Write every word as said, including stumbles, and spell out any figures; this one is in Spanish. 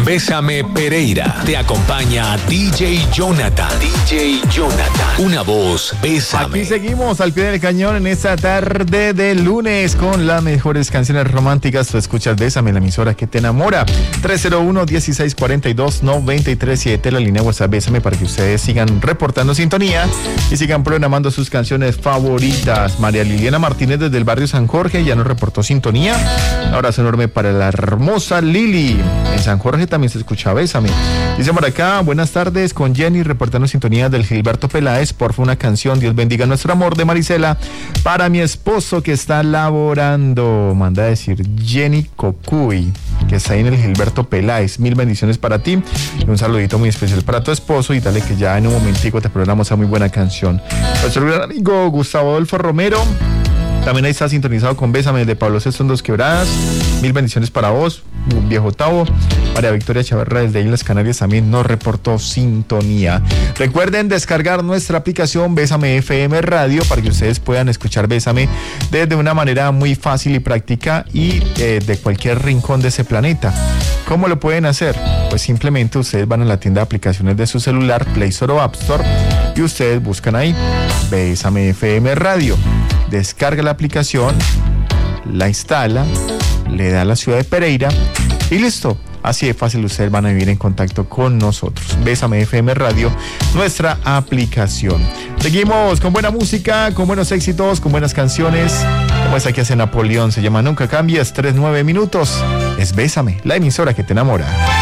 Bésame Pereira. Te acompaña D J Jonathan. D J Jonathan. Una voz, bésame. Aquí seguimos al pie del cañón en esta tarde de lunes con las mejores canciones románticas. Tú escuchas Bésame, la emisora que te enamora. tres cero uno, dieciséis cuarenta y dos, noventa y tres siete, la línea WhatsApp Bésame, para que ustedes sigan reportando sintonía y sigan programando sus canciones favoritas. María Liliana Martínez desde el barrio San Jorge ya nos reportó sintonía. Un abrazo enorme para la hermosa Lili. En San Jorge también se escucha Bésame. Dice por acá, buenas tardes, con Jenny reportando sintonía del Gilberto Peláez. Por favor, una canción, Dios bendiga nuestro amor, de Marisela, para mi esposo que está laborando. Manda a decir Jenny Cocuy, que está ahí en el Gilberto Peláez. Mil bendiciones para ti y un saludito muy especial para tu esposo, y dale que ya en un momentico te programamos a muy buena canción. Nuestro gran amigo Gustavo Adolfo Romero también ahí está sintonizado con Bésame de Pablo Sexto en Dos Quebradas. Mil bendiciones para vos, viejo Tavo. María Victoria Chavarra desde Islas Canarias también nos reportó sintonía. Recuerden descargar nuestra aplicación Bésame F M Radio para que ustedes puedan escuchar Bésame desde una manera muy fácil y práctica y eh, de cualquier rincón de ese planeta. ¿Cómo lo pueden hacer? Pues simplemente ustedes van a la tienda de aplicaciones de su celular, Play Store o App Store, y ustedes buscan ahí Bésame F M Radio. Descarga la aplicación, la instala, le da a la ciudad de Pereira y listo. Así de fácil ustedes van a vivir en contacto con nosotros. Bésame F M Radio, nuestra aplicación. Seguimos con buena música, con buenos éxitos, con buenas canciones. Como esa que hace Napoleón, se llama Nunca Cambies, tres nueve minutos. Es Bésame, la emisora que te enamora.